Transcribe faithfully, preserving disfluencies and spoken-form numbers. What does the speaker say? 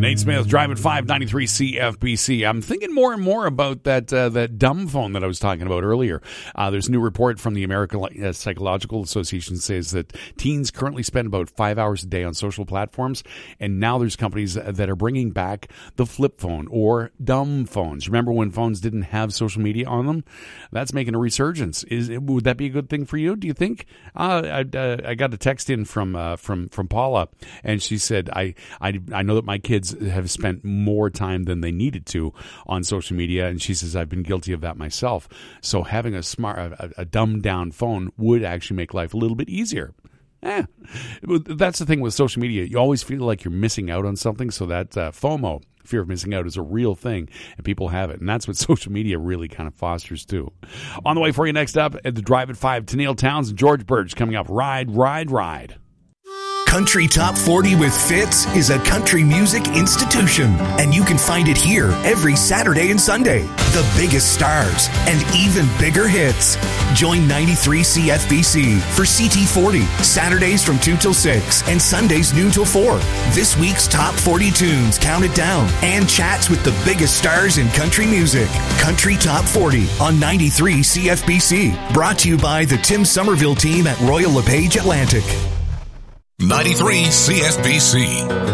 Nate Smith, driving five ninety-three C F B C. I'm thinking more and more about that uh, that dumb phone that I was talking about earlier. Uh, there's a new report from the American uh, Psychological Association says that teens currently spend about five hours a day on social platforms, and now there's companies that are bringing back the flip phone or dumb phones. Remember when phones didn't have social media on them? That's making a resurgence. Is would that be a good thing for you? Do you think? Uh, I, uh, I got a text in from uh, from from Paula, and she said, "I I I know that my kids have spent more time than they needed to on social media," and she says, "I've been guilty of that myself." So having a smart, a, a dumbed down phone would actually make life a little bit easier. Eh, that's the thing with social media. You always feel like you're missing out on something. So that uh, FOMO, fear of missing out, is a real thing, and people have it. And that's what social media really kind of fosters, too. On the way for you next up at the Drive at five, Tennille Towns and George Birch coming up. Ride, ride, ride. Country Top forty with Fitz is a country music institution, and you can find it here every Saturday and Sunday. The biggest stars and even bigger hits. Join ninety-three C F B C for C T forty, Saturdays from two till six and Sundays noon till four. This week's Top forty tunes counted down and chats with the biggest stars in country music. Country Top forty on ninety-three C F B C. Brought to you by the Tim Somerville team at Royal LePage Atlantic. ninety-three C F B C.